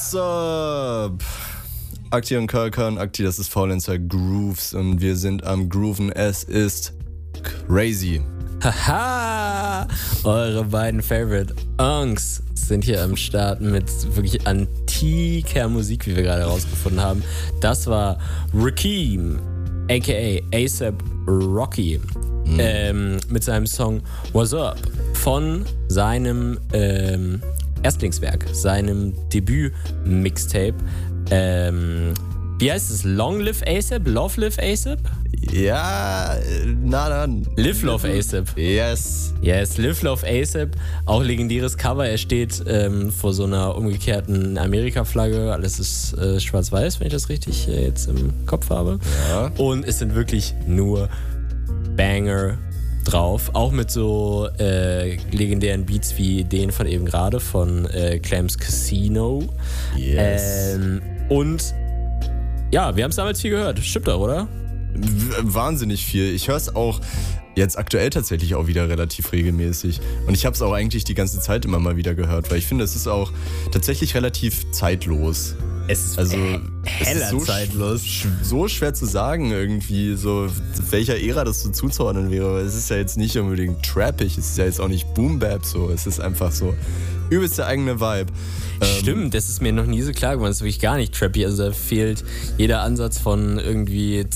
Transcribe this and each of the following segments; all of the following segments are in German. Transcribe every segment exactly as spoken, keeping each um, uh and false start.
What's up? Akti und Kalkan, Akti, das ist Faulenzer Grooves und wir sind am Grooven. Es ist crazy. Haha, eure beiden Favorite Unks sind hier am Start mit wirklich antiker Musik, wie wir gerade herausgefunden haben. Das war Rakim, aka A$AP Rocky, mhm. ähm, mit seinem Song What's Up von seinem ähm, Erstlingswerk, seinem Debüt-Mixtape. Ähm, wie heißt es? Long Live A$AP? Love Live A$AP? Ja, na dann. Live Love A$AP. Yes. Yes, Live Love A$AP. Auch legendäres Cover. Er steht ähm, vor so einer umgekehrten Amerika-Flagge. Alles ist äh, schwarz-weiß, wenn ich das richtig äh, jetzt im Kopf habe. Ja. Und es sind wirklich nur Banger drauf. Auch mit so äh, legendären Beats wie den von eben gerade von äh, Clams Casino. Yes. Ähm, und ja, wir haben es damals viel gehört. Stimmt doch, oder? Wahnsinnig viel. Ich höre es auch jetzt aktuell tatsächlich auch wieder relativ regelmäßig. Und ich habe es auch eigentlich die ganze Zeit immer mal wieder gehört, weil ich finde, es ist auch tatsächlich relativ zeitlos. Es ist also heller es ist so zeitlos. Sch- so schwer zu sagen irgendwie, so welcher Ära das so zuzuordnen wäre. Weil es ist ja jetzt nicht unbedingt trappig, es ist ja jetzt auch nicht Boom-Bap so. Es ist einfach so übelst der eigene Vibe. Stimmt, das ist mir noch nie so klar geworden. Das ist wirklich gar nicht trappy. Also da fehlt jeder Ansatz von irgendwie.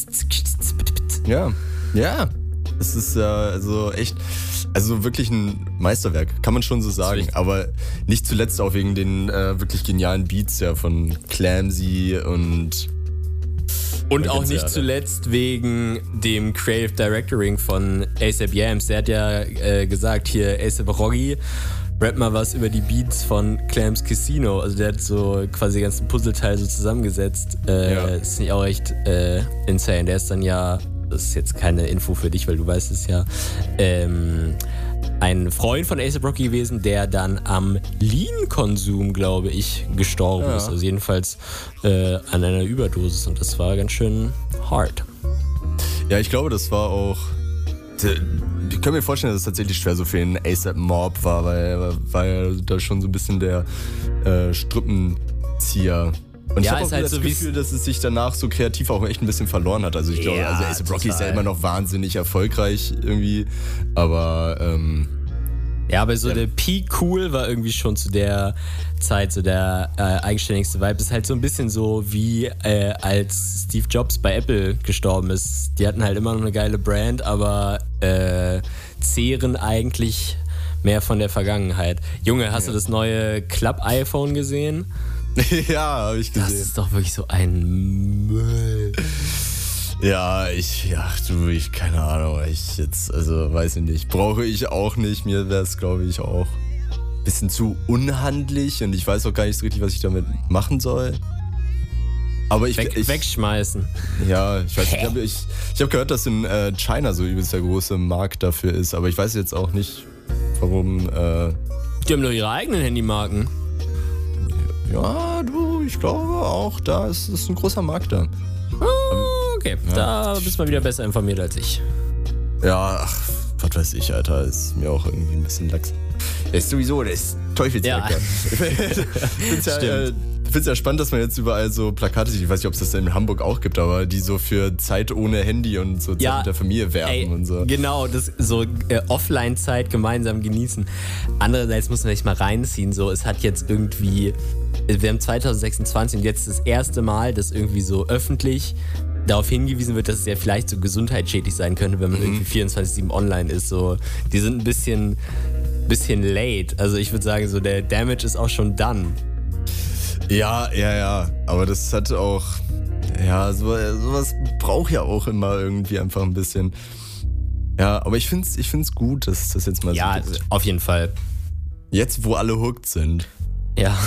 Ja, ja. Es ist ja also echt, also wirklich ein Meisterwerk, kann man schon so sagen. Aber nicht zuletzt auch wegen den äh, wirklich genialen Beats ja von Clamsy und. Und auch nicht ja, zuletzt wegen dem Creative Directoring von A$AP Yams. Der hat ja äh, gesagt, hier A$AP Rocky, rap mal was über die Beats von Clams Casino. Also der hat so quasi die ganzen Puzzleteile so zusammengesetzt. Äh, ja. Ist nicht auch echt äh, insane. Der ist dann ja, das ist jetzt keine Info für dich, weil du weißt es ja, ähm, ein Freund von A$AP Rocky gewesen, der dann am Lean-Konsum, glaube ich, gestorben ja. ist. Also jedenfalls äh, an einer Überdosis. Und das war ganz schön hart. Ja, ich glaube, das war auch. Ich kann mir vorstellen, dass es tatsächlich schwer so für den A$AP Mob war, weil, weil da schon so ein bisschen der äh, Strippenzieher. Und ich Ja, habe auch ist halt das so Gefühl, dass es sich danach so kreativ auch echt ein bisschen verloren hat. Also ich glaube, Ja, also A$AP Rocky ist ja total. immer noch wahnsinnig erfolgreich irgendwie, aber ähm, Ja, aber so Ja. der Peak Cool war irgendwie schon zu der Zeit so der äh, eigenständigste Vibe. Ist halt so ein bisschen so wie äh, als Steve Jobs bei Apple gestorben ist. Die hatten halt immer noch eine geile Brand, aber äh, zehren eigentlich mehr von der Vergangenheit. Junge, hast Ja. du das neue Club-iPhone gesehen? ja, habe ich Das gesehen. ist doch wirklich so ein Müll. Ja, ich, ja, du, ich, keine Ahnung, ich jetzt, also weiß ich nicht, brauche ich auch nicht. Mir wäre es, glaube ich, auch ein bisschen zu unhandlich und ich weiß auch gar nicht so richtig, was ich damit machen soll. Aber ich, Weg, ich wegschmeißen. ja, ich weiß, ich habe ich, ich hab gehört, dass in äh, China so übelst der große Markt dafür ist, aber ich weiß jetzt auch nicht, warum, äh, Die haben doch ihre eigenen Handymarken. ja, du, ich glaube auch, da ist, ist ein großer Markt da. Okay, da bist du mal wieder besser informiert als ich. Ja, ach, was weiß ich, Alter, ist mir auch irgendwie ein bisschen lax. Der ist sowieso, der ist Teufelswerk. Ja. Ich find's ja, äh, find's ja spannend, dass man jetzt überall so Plakate sieht. Ich weiß nicht, ob es das in Hamburg auch gibt, aber die so für Zeit ohne Handy und so Zeit Ja, mit der Familie werben ey, und so. Genau, das so äh, Offline-Zeit gemeinsam genießen. Andererseits muss man sich mal reinziehen, so es hat jetzt irgendwie, wir haben zwanzig sechsundzwanzig und jetzt das erste Mal, dass irgendwie so öffentlich darauf hingewiesen wird, dass es ja vielleicht so gesundheitsschädlich sein könnte, wenn man Mhm. irgendwie vierundzwanzig sieben online ist. So, die sind ein bisschen, bisschen late. Also ich würde sagen, so der Damage ist auch schon done. Ja, ja, ja. Aber das hat auch, ja, so, sowas braucht ja auch immer irgendwie einfach ein bisschen. Ja, aber ich find's, ich find's gut, dass das jetzt mal Ja, so gibt. auf jeden Fall. Jetzt, wo alle hooked sind. Ja.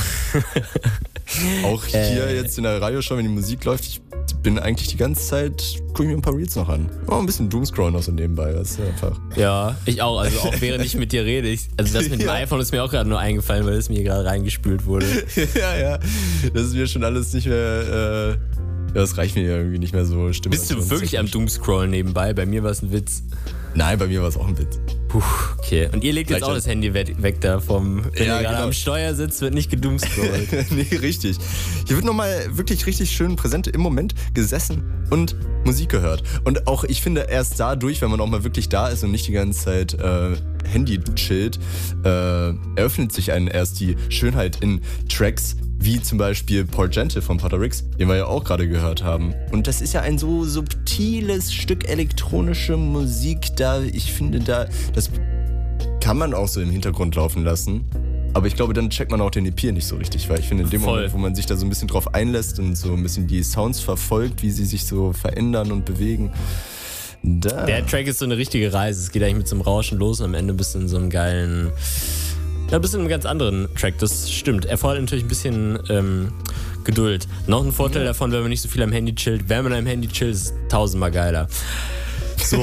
Auch hier Äh. jetzt in der Radio schon, wenn die Musik läuft, ich bin eigentlich die ganze Zeit, gucke ich mir ein paar Reels noch an. Oh, ein bisschen Doomscrollen noch so nebenbei, weißt du, einfach. Ja, ich auch. Also auch während ich mit dir rede. Ich, also das mit dem Ja. iPhone ist mir auch gerade nur eingefallen, weil es mir gerade reingespült wurde. ja, ja, das ist mir schon alles nicht mehr, äh, ja, das reicht mir irgendwie nicht mehr so. Bist du wirklich am Doomscrollen nebenbei? Bei mir war es ein Witz. Nein, bei mir war es auch ein Witz. Puh, okay. Und ihr legt jetzt auch das Handy weg, weg da vom, wenn ja, ihr gerade genau. am Steuer sitzt, wird nicht gedoomscrollt. Nee, richtig. Hier wird nochmal wirklich richtig schön präsent im Moment gesessen und Musik gehört. Und auch, ich finde, erst dadurch, wenn man auch mal wirklich da ist und nicht die ganze Zeit äh, Handy chillt, äh, eröffnet sich einen erst die Schönheit in Tracks, wie zum Beispiel Paul Gentle von Potter Ricks, den wir ja auch gerade gehört haben. Und das ist ja ein so subtiles Stück elektronische Musik, da ich finde, da das kann man auch so im Hintergrund laufen lassen. Aber ich glaube, dann checkt man auch den E P nicht so richtig, weil ich finde, in dem Voll. Moment, wo man sich da so ein bisschen drauf einlässt und so ein bisschen die Sounds verfolgt, wie sie sich so verändern und bewegen, da. Der Track ist so eine richtige Reise. Es geht eigentlich mit so einem Rauschen los und am Ende bist du in so einem geilen, ja, bist du in einem ganz anderen Track. Das stimmt. Er fordert natürlich ein bisschen ähm, Geduld. Noch ein Vorteil mhm. davon, wenn man nicht so viel am Handy chillt. Wenn man am Handy chillt, ist es tausendmal geiler. So.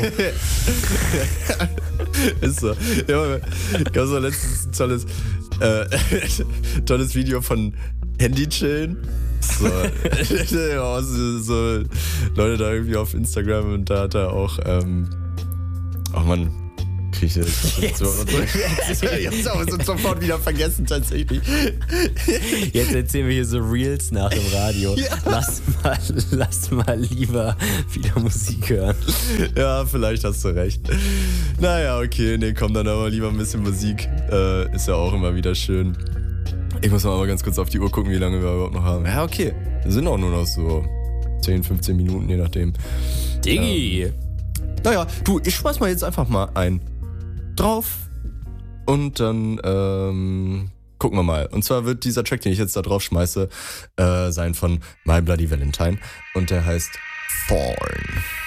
Ist so. Ja, gab so letztens ein tolles, äh, tolles Video von Handy-Chillen. So. so, so Leute da irgendwie auf Instagram und da hat er auch, ähm, ach man, krieg ich das jetzt so, so. Ich hab's auch so sofort wieder vergessen, tatsächlich. Jetzt erzählen wir hier so Reels nach dem Radio. Ja. Lass mal, lass mal lieber wieder Musik hören. Ja, vielleicht hast du recht. Naja, okay, nee, komm, dann aber lieber ein bisschen Musik. Äh, ist ja auch immer wieder schön. Ich muss mal ganz kurz auf die Uhr gucken, wie lange wir überhaupt noch haben. Ja, okay. Wir sind auch nur noch so zehn, fünfzehn Minuten, je nachdem. Diggi! Ähm, naja, du, ich schmeiß mal jetzt einfach mal ein drauf und dann ähm, gucken wir mal. Und zwar wird dieser Track, den ich jetzt da drauf schmeiße, äh, sein von My Bloody Valentine und der heißt Thorn.